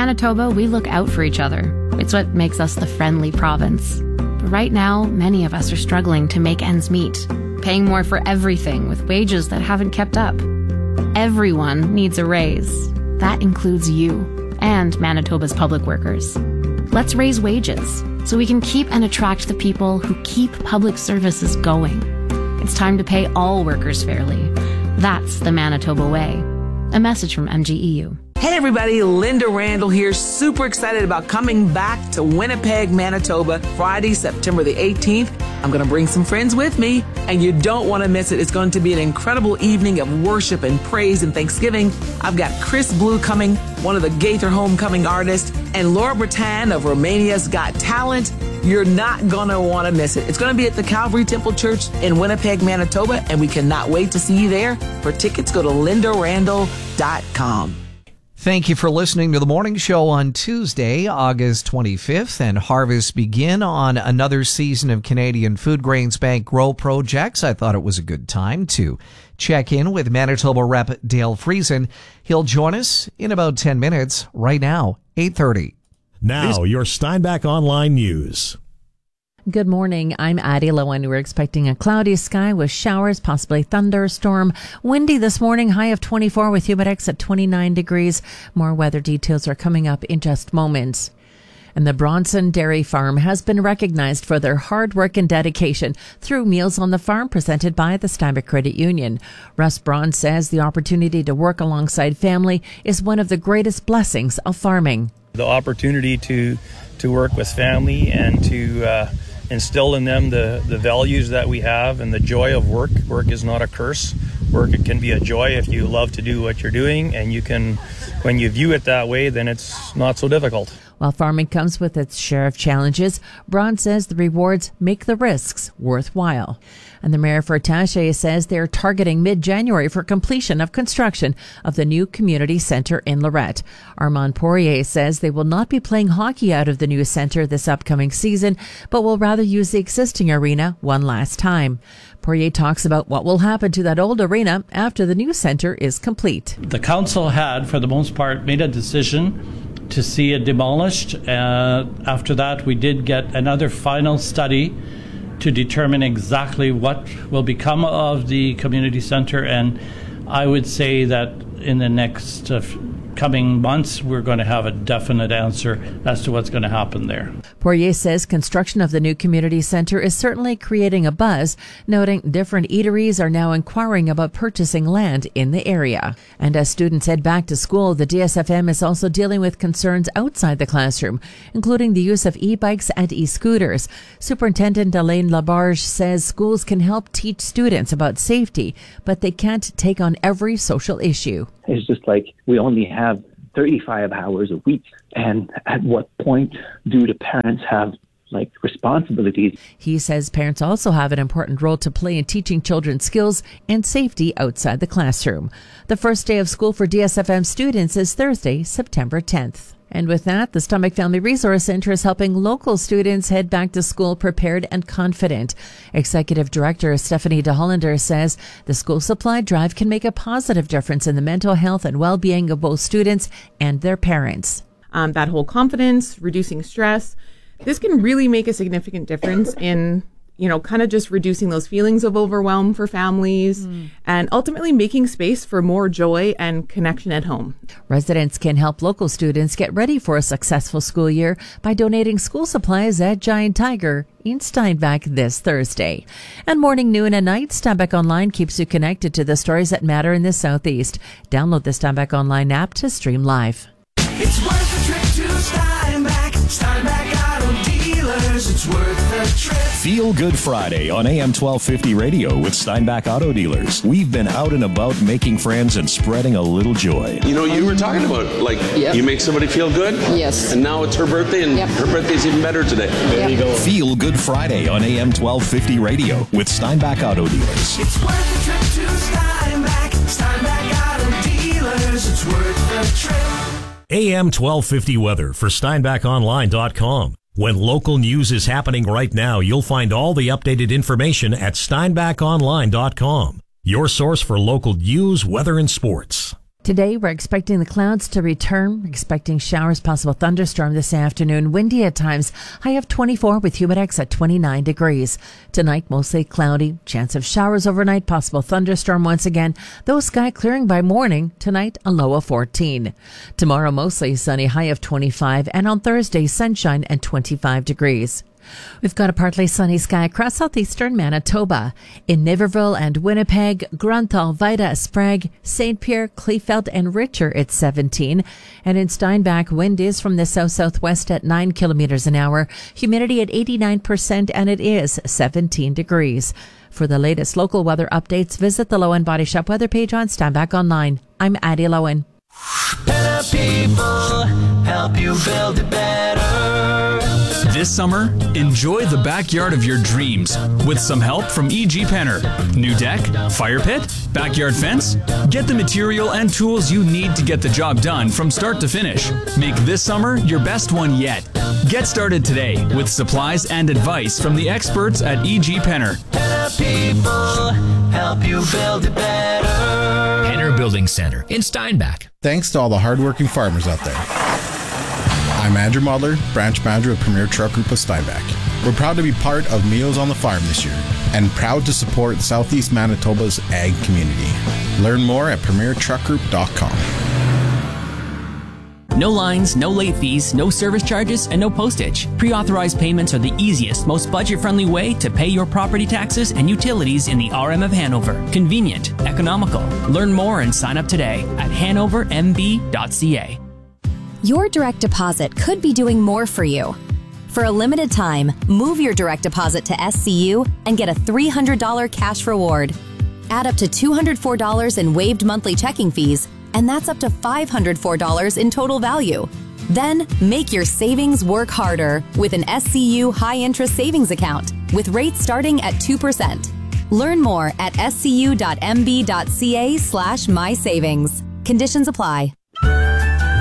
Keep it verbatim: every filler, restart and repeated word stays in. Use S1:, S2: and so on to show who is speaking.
S1: Manitoba, we look out for each other. It's what makes us the friendly province. But right now, many of us are struggling to make ends meet, paying more for everything with wages that haven't kept up. Everyone needs a raise. That includes you and Manitoba's public workers. Let's raise wages so we can keep and attract the people who keep public services going. It's time to pay all workers fairly. That's the Manitoba way. A message from M G E U.
S2: Hey everybody, Linda Randall here, super excited about coming back to Winnipeg, Manitoba, Friday, September the eighteenth. I'm going to bring some friends with me, and you don't want to miss it. It's going to be an incredible evening of worship and praise and thanksgiving. I've got Chris Blue coming, one of the Gaither Homecoming artists, and Laura Bretan of Romania's Got Talent. You're not going to want to miss it. It's going to be at the Calvary Temple Church in Winnipeg, Manitoba, and we cannot wait to see you there. For tickets, go to linda randall dot com.
S3: Thank you for listening to The Morning Show on Tuesday, August twenty-fifth, and harvests begin on another season of Canadian Food Grains Bank Grow Projects. I thought it was a good time to check in with Manitoba Rep Dale Friesen. He'll join us in about ten minutes right now, eight thirty.
S4: Now, your Steinbach Online News.
S5: Good morning. I'm Addie Lowen. We're expecting a cloudy sky with showers, possibly thunderstorm. Windy this morning, high of twenty-four with Humidex at twenty-nine degrees. More weather details are coming up in just moments. And the Bronson Dairy Farm has been recognized for their hard work and dedication through Meals on the Farm presented by the Steinbach Credit Union. Russ Braun says the opportunity to work alongside family is one of the greatest blessings of farming.
S6: The opportunity to to work with family and to uh, instill in them the, the values that we have and the joy of work. Work is not a curse. Work, it can be a joy if you love to do what you're doing, and you can, when you view it that way, then it's not so difficult.
S5: While farming comes with its share of challenges, Braun says the rewards make the risks worthwhile. And the mayor for Taché says they're targeting mid-January for completion of construction of the new community center in Lorette. Armand Poirier says they will not be playing hockey out of the new center this upcoming season, but will rather use the existing arena one last time. Poirier talks about what will happen to that old arena after the new center is complete.
S7: The council had, for the most part, made a decision to see it demolished. Uh, after that, we did get another final study to determine exactly what will become of the community center, and I would say that in the next uh, coming months we're going to have a definite answer as to what's going to happen there.
S5: Poirier says construction of the new community center is certainly creating a buzz, noting different eateries are now inquiring about purchasing land in the area. And as students head back to school, the D S F M is also dealing with concerns outside the classroom, including the use of e-bikes and e-scooters. Superintendent Elaine Labarge says schools can help teach students about safety, but they can't take on every social issue.
S8: It's just like we only have thirty-five hours a week. And at what point do the parents have like responsibilities?
S5: He says parents also have an important role to play in teaching children skills and safety outside the classroom. The first day of school for D S F M students is Thursday, September tenth. And with that, the Steinbach Family Resource Center is helping local students head back to school prepared and confident. Executive Director Stephanie DeHollander says the school supply drive can make a positive difference in the mental health and well-being of both students and their parents.
S9: Um, that whole confidence, reducing stress, this can really make a significant difference in, you know, kind of just reducing those feelings of overwhelm for families mm. and ultimately making space for more joy and connection at home.
S5: Residents can help local students get ready for a successful school year by donating school supplies at Giant Tiger in Steinbach this Thursday. And morning, noon, and night, Steinbach Online keeps you connected to the stories that matter in the Southeast. Download the Steinbach Online app to stream live.
S10: It's worth a trip to Steinbach. Steinbach Auto Dealers. It's worth a trip.
S4: Feel Good Friday on A M twelve fifty radio with Steinbach Auto Dealers. We've been out and about making friends and spreading a little joy.
S11: You know, you were talking about, like, yep. you make somebody feel good?
S12: Yes.
S11: And now it's her birthday, and yep. her birthday's even better today.
S12: There
S11: yep.
S12: you go.
S4: Feel Good Friday on A M twelve fifty radio with Steinbach Auto Dealers.
S10: It's worth a trip to Steinbach. Steinbach Auto Dealers. It's worth a trip.
S4: A M twelve fifty weather for Steinbach Online dot com. When local news is happening right now, you'll find all the updated information at Steinbach Online dot com. Your source for local news, weather, and sports.
S5: Today, we're expecting the clouds to return, expecting showers, possible thunderstorm this afternoon, windy at times, high of twenty-four with humidex at twenty-nine degrees. Tonight, mostly cloudy, chance of showers overnight, possible thunderstorm once again, though sky clearing by morning. Tonight, a low of fourteen. Tomorrow, mostly sunny, high of twenty-five, and on Thursday, sunshine and twenty-five degrees. We've got a partly sunny sky across southeastern Manitoba. In Niverville and Winnipeg, Grunthal, Vida, Sprague, Saint Pierre, Kleefeld, and Richer, it's seventeen. And in Steinbach, wind is from the south-southwest at nine kilometers an hour. Humidity at eighty-nine percent, and it is seventeen degrees. For the latest local weather updates, visit the Lowen Body Shop weather page on Steinbach Online. I'm Addie Lowen.
S10: Better people help you build it better.
S12: This summer, enjoy the backyard of your dreams with some help from E G Penner. New deck, fire pit, backyard fence? Get the material and tools you need to get the job done from start to finish. Make this summer your best one yet. Get started today with supplies and advice from the experts at E G Penner.
S10: Better people help you build it better.
S13: Penner Building Center in Steinbach.
S14: Thanks to all the hardworking farmers out there. I'm Andrew Muller, branch manager of Premier Truck Group of Steinbach. We're proud to be part of Meals on the Farm this year and proud to support Southeast Manitoba's ag community. Learn more at premier truck group dot com.
S15: No lines, no late fees, no service charges, and no postage. Pre-authorized payments are the easiest, most budget-friendly way to pay your property taxes and utilities in the R M of Hanover. Convenient, economical. Learn more and sign up today at hanover m b dot c a.
S16: Your direct deposit could be doing more for you. For a limited time, move your direct deposit to S C U and get a three hundred dollars cash reward. Add up to two hundred four dollars in waived monthly checking fees, and that's up to five hundred four dollars in total value. Then, make your savings work harder with an S C U high-interest savings account with rates starting at two percent. Learn more at s c u dot m b dot c a slash my savings. Conditions apply.